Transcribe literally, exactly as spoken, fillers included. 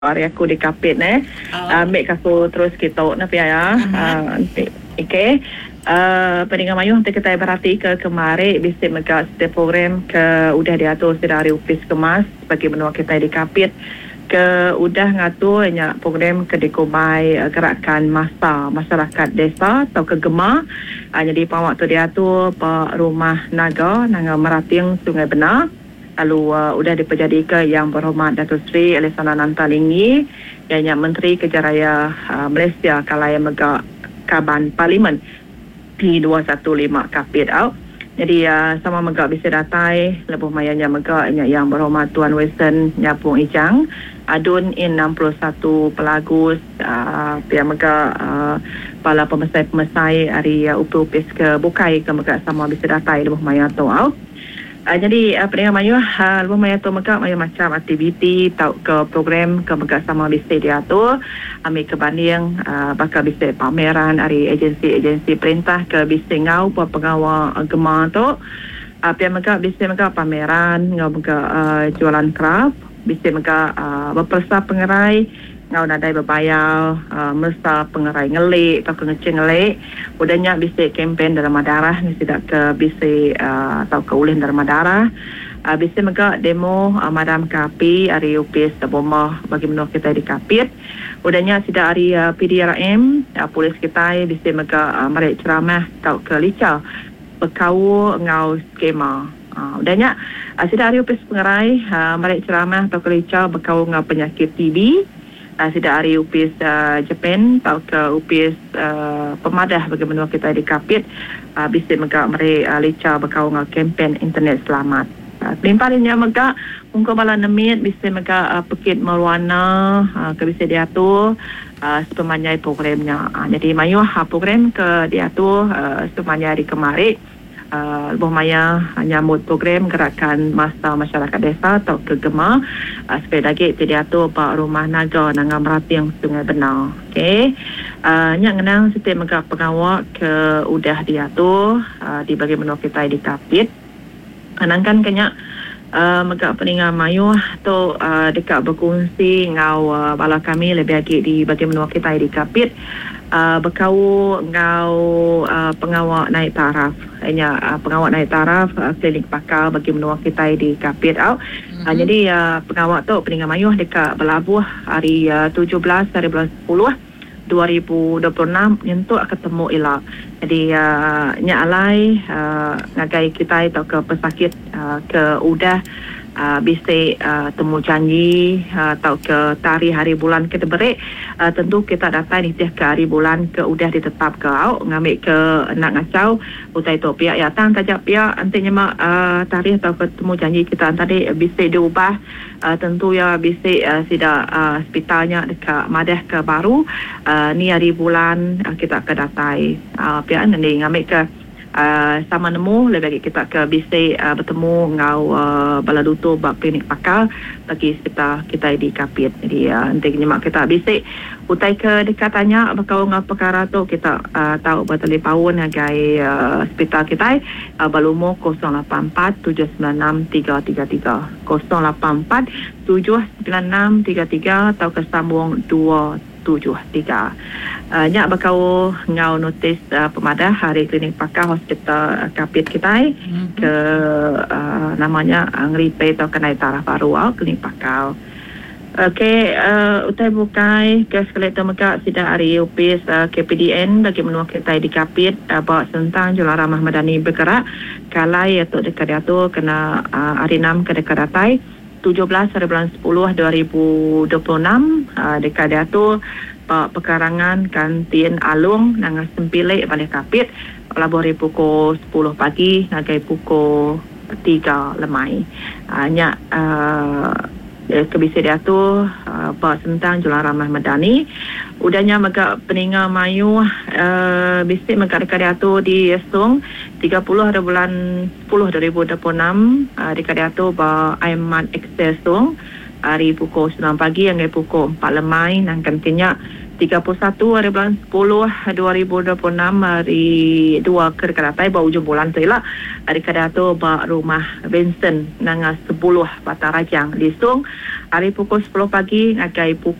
hari aku di kapit ni. Oh. Uh, ambil aku terus kita nak pia ya. Uh, okay. Uh, Peninggal mayuh nanti kita berhati ke kemari bisa megak setiap program ke udah diatur dari ofis kemas bagi menua kita di kapit ke udah ngatur nya program ke dikumai uh, gerakan masa masyarakat desa atau ke Gema. Uh, jadi pawak tu diatur pa rumah naga nang Merating Sungai Benar. Lalu uh, udah diperjadi ke yang berhormat Datuk Seri Elisana Nantalingi yang Menteri Kejaraya uh, Malaysia kalaya megak Kaban Parlimen P dua satu lima kapit au. Jadi uh, sama megak bisa datai lebuh mayanya megak yang berhormat Tuan Wilson Nyapung Ijang adun in enam puluh satu pelagus uh, pihak megak uh, pala pemesai-pemesai hari uh, upis ke bukai ke megak sama bisa datai lebuh maya tu au. Uh, jadi uh, pendengar mayuh uh, lebih maya tu megak maya macam aktiviti tau ke program ke megak sama bisa diatur ambil kebanding uh, bakal bisa pameran dari agensi-agensi perintah ke bisa ngau buat pengawal uh, Gema tu uh, pihak megak bisa megak pameran ngau megak uh, jualan kraft bisa megak uh, berpersa pengerai ngau nadai berbayar uh, mersa pengerai ngelik atau ngecing ngelik udahnya bisa kempen dalam darah ni tidak ke bisa uh, atau ke ulin dalam darah uh, bisa megak demo uh, madam kapi hari upis bomba bagi menua kita di kapit udahnya tidak hari uh, P D R M uh, polis kita bisa megak uh, merek ceramah atau ke lica berkau ngau skema. Uh, udahnya uh, tidak hari upis pengerai uh, merek ceramah atau ke lica berkau ngau penyakit T B. Uh, tidak hari upis uh, Japan atau ke upis uh, pemadah bagi menua kita di kapit uh, bisa megak mereka uh, lica berkau dengan kempen internet selamat. Uh, Pelimpahnya megak ungkap bala nemit bisa megak uh, pekit meruana uh, ke bisa diatur uh, sepemanyai programnya. Uh, jadi mayuh uh, program ke diatur uh, sepemanyai hari kemari. Uh, Lebih maya nyambut program gerakan masa masyarakat desa atau ke Gema uh, supaya lagi diatur pak rumah naga nang Merating Sungai Benar. Okey. Uh, nyak ngenang setiap megak pengawak ke udah diatur uh, di bagi menua kita di kapit. Anangkan kenyak uh, megak peninggal mayuh tu uh, dekat berkongsi ngau uh, bala kami lebih lagi di bagi menua kita di kapit. Uh, berkau ngau uh, pengawal naik taraf hanya uh, pengawal naik taraf uh, klinik pakar bagi menua kita di kapit au. Mm-hmm. Uh, jadi uh, pengawal tu peninggal mayuh dekat Belabuh hari uh, tujuh belas hari bulan sepuluh dua ribu dua puluh enam nyentuk ketemu elak. Jadi uh, nya alai uh, ngagai kita atau ke pesakit uh, ke udah Uh, bisa uh, temu janji uh, atau ke tarikh hari bulan ke deberi uh, tentu kita datang ni ke hari bulan ke udah ditetap ke au ngambil ke nak ngacau utai tu pihak ya tang tajak pihak antinya mak uh, tarikh atau ketemu janji kita tadi bisa diubah uh, tentu ya bisa uh, sida uh, hospitalnya dekat madah ke baru uh, ni hari bulan uh, kita ke datai uh, pihak ni ngambil ke Uh, sama nemu lebih bagi kita ke bisa uh, bertemu ngau uh, bala dutu bak klinik pakar bagi kita kita di kapit. Jadi uh, nanti nyemak kita bisa utai ke dekatannya bakal ngau perkara tu kita uh, tahu bertelefon dengan uh, hospital kita uh, balumo kosong lapan empat tujuh sembilan enam tiga tiga tiga kosong lapan empat tujuh sembilan enam tiga tiga atau kesambung dua tujuh tiga. Uh, nyak bakal ngau notis uh, pemadah hari klinik pakar hospital uh, kapit kita mm-hmm. ke uh, namanya uh, ngeripe atau kenai taraf baru uh, klinik pakar. Okey, uh, utai bukai ke skeleton megak sida hari upis uh, K P D N bagi menua kita di kapit uh, bawa tentang Jualan Ramah Madani bergerak kalai atau dekat diatur kena uh, hari enam ke dekat datai tujuh belas hari bulan sepuluh dua ribu dua puluh enam uh, dekat diatur pak pekarangan kantin Alung nang Sempilik balik kapit labor pukul sepuluh pagi nagai pukul tiga lemai uh, nyak uh, kebisa diatur uh, pak tentang Jualan Ramah Madani udahnya megak peninggal mayu uh, bisik megak dekat diatur di Esong tiga puluh hari bulan sepuluh dua ribu dua puluh enam uh, dekat diatur ba Aiman Eksesong hari pukul sembilan pagi hingga pukul empat lemai nang kantinnya tiga puluh satu hari bulan sepuluh dua ribu dua puluh enam hari dua ke dekat bau ujung bulan tu lah hari kada tu ba rumah Vincent nang sepuluh Bata Rajang Lisung hari pukul sepuluh pagi ngagai pukul